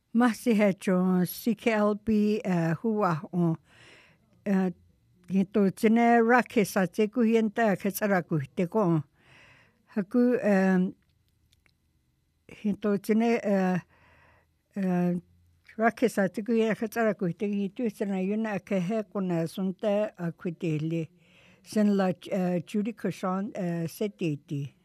Masihecho CKLB hua on Gito tine rake sa te kuhienta ketsaraku te ko haku hito tine rake sa te kuhienta ketsaraku te hitu sana yuna ke he kona sunta akutili sen la Judy Cushon setiti